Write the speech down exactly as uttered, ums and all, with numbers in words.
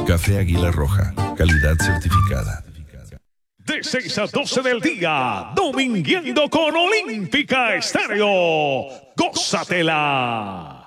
Café Águila Roja, calidad certificada. De seis a doce del día, domingueando con Olímpica Estéreo. ¡Gózatela!